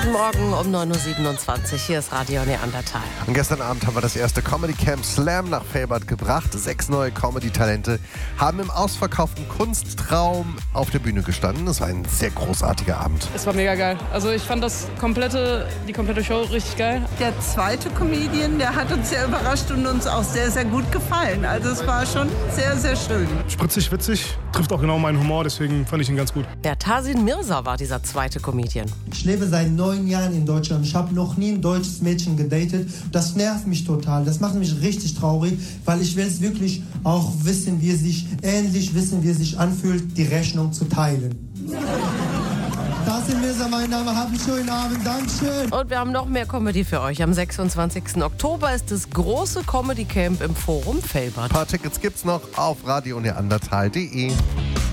Guten Morgen um 9.27 Uhr. Hier ist Radio Neandertal. Und gestern Abend haben wir das erste Comedy Camp Slam nach Velbert gebracht. 6 neue Comedy-Talente haben im ausverkauften Kunstraum auf der Bühne gestanden. Es war ein sehr großartiger Abend. Es war mega geil. Also ich fand die komplette Show richtig geil. Der zweite Comedian, der hat uns sehr überrascht und uns auch sehr, sehr gut gefallen. Also es war schon sehr, sehr schön. Spritzig, witzig, trifft auch genau meinen Humor, deswegen fand ich ihn ganz gut. Der Tasin Mirza war dieser zweite Comedian. Ich lebe seit 9 Jahren in Deutschland. Ich habe noch nie ein deutsches Mädchen gedatet. Das nervt mich total. Das macht mich richtig traurig, weil ich will es wirklich auch wissen, wie es sich anfühlt, die Rechnung zu teilen. Tasin Mirza, mein Name. Habt einen schönen Abend. Dankeschön. Und wir haben noch mehr Comedy für euch. Am 26. Oktober ist das große Comedy Camp im Forum Velbert. Ein paar Tickets gibt's noch auf radioneandertal.de.